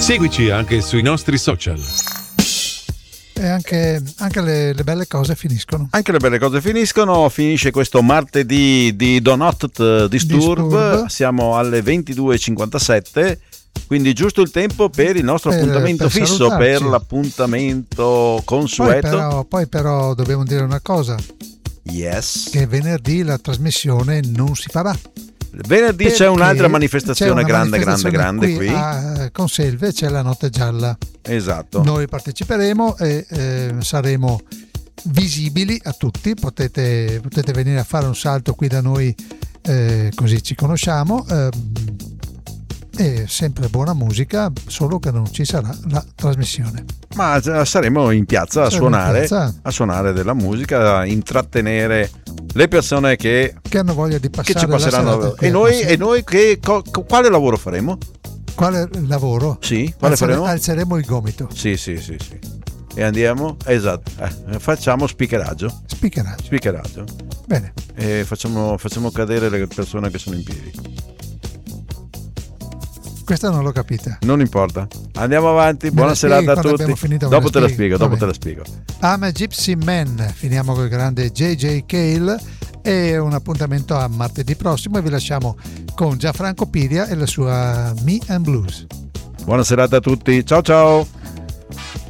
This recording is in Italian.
Seguici anche sui nostri social. E anche le belle cose finiscono. Anche le belle cose finiscono. Finisce questo martedì di Do Not Disturb. Siamo alle 22:57. Quindi giusto il tempo per il nostro appuntamento fisso, salutarci. per l'appuntamento consueto. Poi però dobbiamo dire una cosa. Yes. Che venerdì la trasmissione non si farà. Venerdì c'è un'altra manifestazione grande qui. Con Selve c'è la Notte Gialla. Esatto. Noi parteciperemo e saremo visibili a tutti. Potete venire a fare un salto qui da noi, così ci conosciamo. E sempre buona musica, solo che non ci sarà la trasmissione. Ma saremo in piazza a suonare della musica, a intrattenere le persone che hanno voglia di passare, che ci passeranno. E noi quale lavoro faremo? Quale lavoro? Sì, quale faremo? Alzeremo il gomito. Sì. E andiamo, esatto, facciamo spicheraggio. Bene. E facciamo cadere le persone che sono in piedi. Questa non l'ho capita. Non importa. Andiamo avanti. Buona serata a tutti. Dopo te la spiego. I'm a Gypsy Man. Finiamo con il grande JJ Cale. E un appuntamento a martedì prossimo. E vi lasciamo con Gianfranco Piria e la sua Me and Blues. Buona serata a tutti. Ciao ciao.